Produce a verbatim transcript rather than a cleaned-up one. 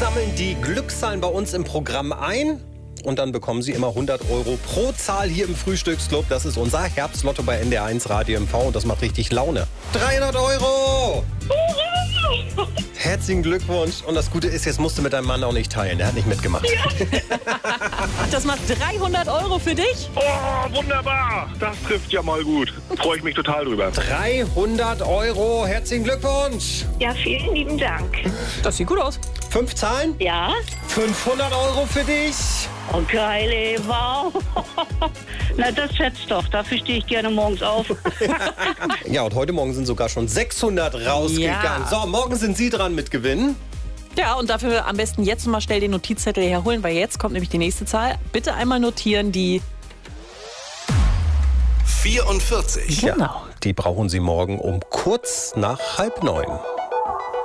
sammeln die Glückszahlen bei uns im Programm ein. Und dann bekommen Sie immer hundert Euro pro Zahl hier im Frühstücksclub. Das ist unser Herbstlotto bei N D R eins Radio M V und das macht richtig Laune. dreihundert Euro! Herzlichen Glückwunsch. Und das Gute ist, jetzt musst du mit deinem Mann auch nicht teilen. Der hat nicht mitgemacht. Ja. Das macht dreihundert Euro für dich. Oh, wunderbar. Das trifft ja mal gut. Freue ich mich total drüber. dreihundert Euro. Herzlichen Glückwunsch. Ja, vielen lieben Dank. Das sieht gut aus. Fünf Zahlen? Ja? fünfhundert Euro für dich. Oh, geil, ey, wow. Na, das schätzt doch. Dafür stehe ich gerne morgens auf. Ja, und heute Morgen sind sogar schon sechshundert rausgegangen. Ja. So, morgen sind Sie dran mit Gewinnen. Ja, und dafür am besten jetzt mal schnell den Notizzettel herholen, weil jetzt kommt nämlich die nächste Zahl. Bitte einmal notieren, die... vierundvierzig. Genau. Ja, die brauchen Sie morgen um kurz nach halb neun.